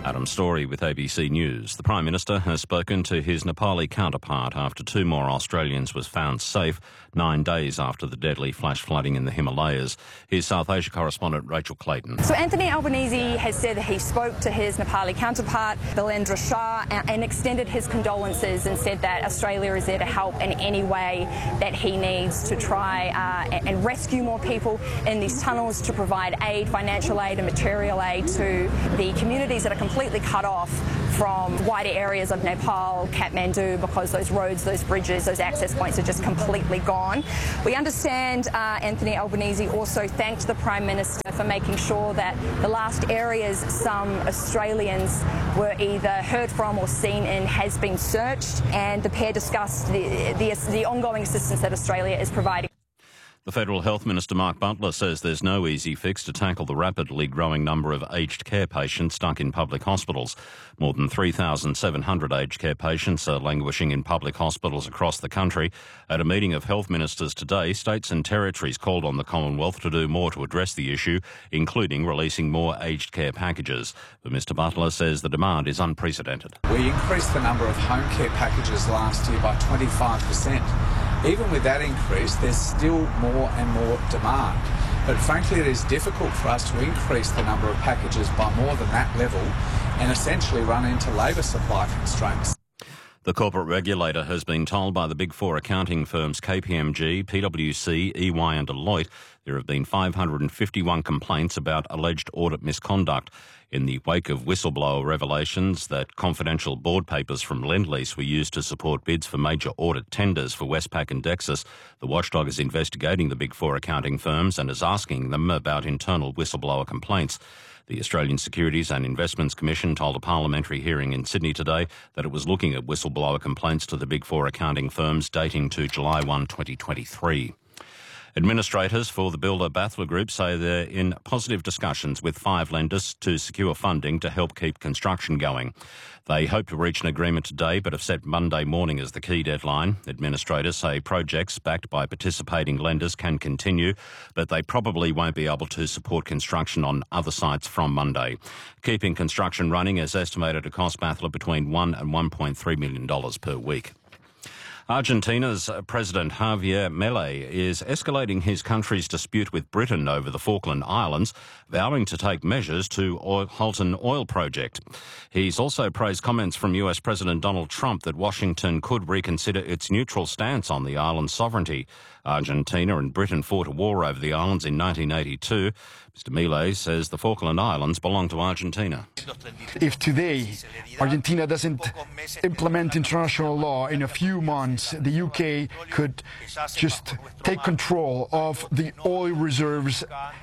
Adam Story with ABC News. The Prime Minister has spoken to his Nepali counterpart after 2 more Australians was found safe 9 days after the deadly flash flooding in the Himalayas. Here's South Asia correspondent Rachel Clayton. So Anthony Albanese has said that he spoke to his Nepali counterpart, Bilendra Shah, and extended his condolences and said that Australia is there to help in any way that he needs to try and rescue more people in these tunnels, to provide aid, financial aid and material aid to the communities that are completely cut off from wider areas of Nepal, Kathmandu, because those roads, those bridges, those access points are just completely gone. We understand Anthony Albanese also thanked the Prime Minister for making sure that the last areas some Australians were either heard from or seen in has been searched, and the pair discussed the ongoing assistance that Australia is providing. The Federal Health Minister Mark Butler says there's no easy fix to tackle the rapidly growing number of aged care patients stuck in public hospitals. More than 3,700 aged care patients are languishing in public hospitals across the country. At a meeting of health ministers today, states and territories called on the Commonwealth to do more to address the issue, including releasing more aged care packages. But Mr Butler says the demand is unprecedented. We increased the number of home care packages last year by 25%. Even with that increase, there's still more and more demand. But frankly, it is difficult for us to increase the number of packages by more than that level and essentially run into labour supply constraints. The corporate regulator has been told by the Big Four accounting firms KPMG, PwC, EY and Deloitte there have been 551 complaints about alleged audit misconduct. In the wake of whistleblower revelations that confidential board papers from Lendlease were used to support bids for major audit tenders for Westpac and Dexus, the watchdog is investigating the Big Four accounting firms and is asking them about internal whistleblower complaints. The Australian Securities and Investments Commission told a parliamentary hearing in Sydney today that it was looking at whistleblower complaints to the Big Four accounting firms dating to July 1, 2023. Administrators for the builder Bathler Group say they're in positive discussions with 5 lenders to secure funding to help keep construction going. They hope to reach an agreement today, but have set Monday morning as the key deadline. Administrators say projects backed by participating lenders can continue, but they probably won't be able to support construction on other sites from Monday. Keeping construction running is estimated to cost Bathler between $1 and $1.3 million per week. Argentina's President Javier Milei is escalating his country's dispute with Britain over the Falkland Islands, vowing to take measures to halt an oil project. He's also praised comments from US President Donald Trump that Washington could reconsider its neutral stance on the island's sovereignty. Argentina and Britain fought a war over the islands in 1982. Mr. Milei says the Falkland Islands belong to Argentina. If today Argentina doesn't implement international law, in a few months the UK could just take control of the oil reserves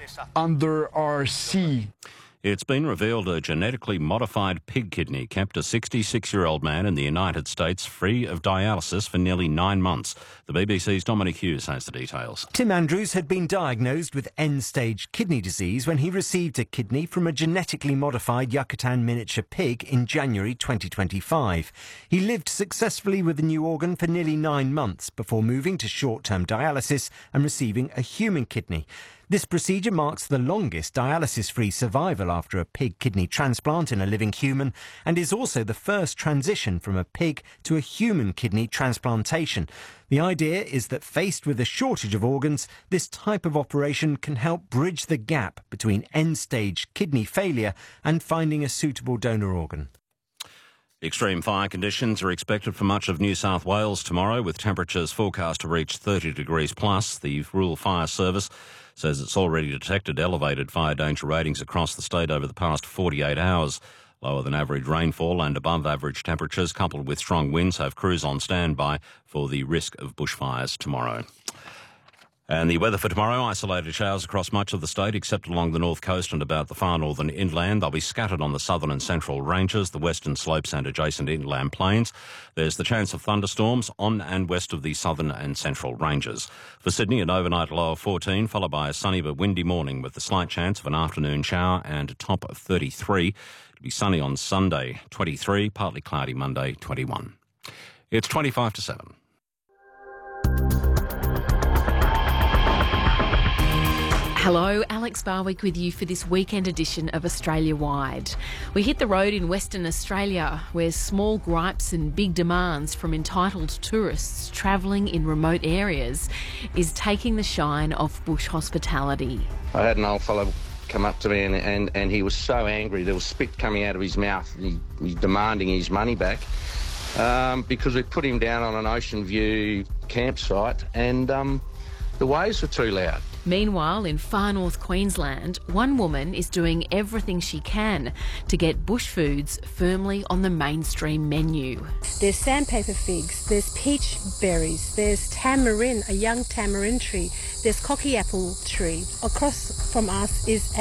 under our sea. It's been revealed a genetically modified pig kidney kept a 66-year-old man in the United States free of dialysis for nearly 9 months. The BBC's Dominic Hughes has the details. Tim Andrews had been diagnosed with end-stage kidney disease when he received a kidney from a genetically modified Yucatan miniature pig in January 2025. He lived successfully with the new organ for nearly 9 months before moving to short-term dialysis and receiving a human kidney. This procedure marks the longest dialysis-free survival after a pig kidney transplant in a living human and is also the first transition from a pig to a human kidney transplantation. The idea is that faced with a shortage of organs, this type of operation can help bridge the gap between end-stage kidney failure and finding a suitable donor organ. Extreme fire conditions are expected for much of New South Wales tomorrow, with temperatures forecast to reach 30 degrees plus. The Rural Fire Service says it's already detected elevated fire danger ratings across the state over the past 48 hours. Lower than average rainfall and above average temperatures coupled with strong winds have crews on standby for the risk of bushfires tomorrow. And the weather for tomorrow, isolated showers across much of the state except along the north coast and about the far northern inland. They'll be scattered on the southern and central ranges, the western slopes and adjacent inland plains. There's the chance of thunderstorms on and west of the southern and central ranges. For Sydney, an overnight low of 14, followed by a sunny but windy morning with the slight chance of an afternoon shower and a top of 33. It'll be sunny on Sunday, 23, partly cloudy Monday, 21. It's 25 to 7. Hello, Alex Barwick with you for this weekend edition of Australia Wide. We hit the road in Western Australia, where small gripes and big demands from entitled tourists travelling in remote areas is taking the shine of bush hospitality. I had an old fellow come up to me and he was so angry. There was spit coming out of his mouth. He's demanding his money back because we put him down on an Ocean View campsite and the waves were too loud. Meanwhile, in far north Queensland, one woman is doing everything she can to get bush foods firmly on the mainstream menu. There's sandpaper figs, there's peach berries, there's tamarind, a young tamarind tree, there's cocky apple tree. Across from us is